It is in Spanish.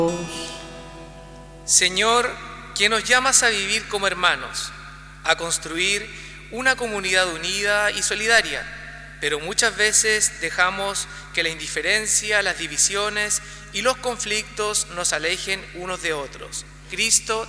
Señor, que nos llamas a vivir como hermanos, a construir una comunidad unida y solidaria, pero muchas veces dejamos que la indiferencia, las divisiones y los conflictos nos alejen unos de otros. Cristo,